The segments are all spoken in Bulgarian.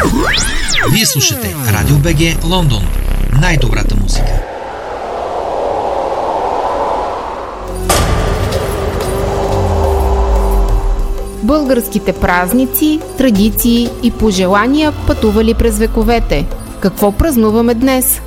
Вие слушате Радио БГ Лондон. Най-добрата музика. Българските празници, традиции и пожелания пътували през вековете. Какво празнуваме днес?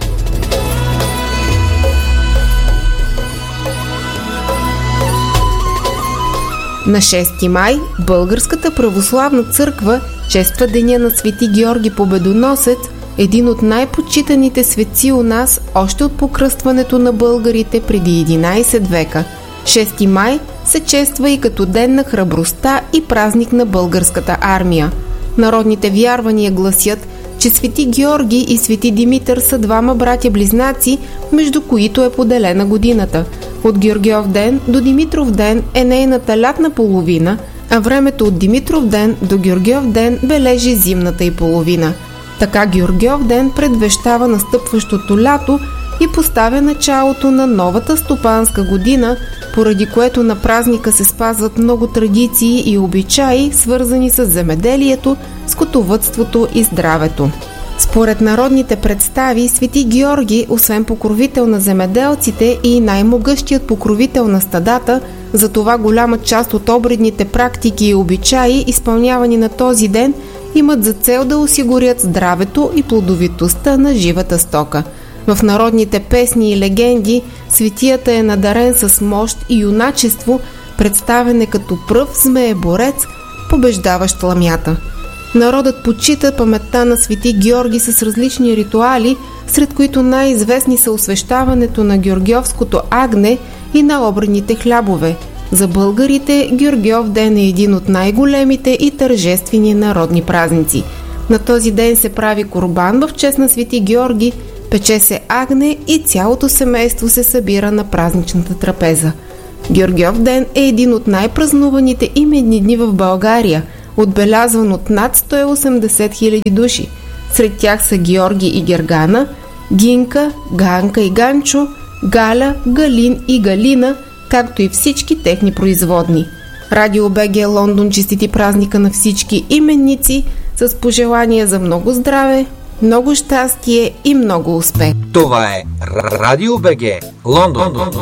На 6 май Българската православна църква чества деня на Свети Георги Победоносец, един от най-почитаните светци у нас още от покръстването на българите преди 11 века. 6 май се чества и като ден на храбростта и празник на българската армия. Народните вярвания гласят, че Свети Георги и Свети Димитър са двама братя-близнаци, между които е поделена годината. От Георгиов ден до Димитров ден е нейната лятна половина, а времето от Димитров ден до Георгиов ден бележи зимната й половина. Така Георгиов ден предвещава настъпващото лято и поставя началото на новата стопанска година, поради което на празника се спазват много традиции и обичаи, свързани с земеделието, скотовъдството и здравето. Според народните представи, Свети Георги, освен покровител на земеделците и най-могъщият покровител на стадата, затова голяма част от обредните практики и обичаи, изпълнявани на този ден, имат за цел да осигурят здравето и плодовитостта на живата стока. В народните песни и легенди светията е надарен с мощ и юначество, представен е като пръв змееборец, побеждаващ ламята. Народът почита паметта на Свети Георги с различни ритуали, сред които най-известни са освещаването на Георгиовското агне и на обредните хлябове. За българите Георгиов ден е един от най-големите и тържествени народни празници. На този ден се прави курбан в чест на Свети Георги, пече се агне и цялото семейство се събира на празничната трапеза. Георгиов ден е един от най-празнуваните именни дни в България, отбелязван от над 180 000 души. Сред тях са Георги и Гергана, Гинка, Ганка и Ганчо, Галя, Галин и Галина, както и всички техни производни. Радио БГ Лондон честити празника на всички именници с пожелания за много здраве, много щастие и много успех. Това е Радио БГ Лондон.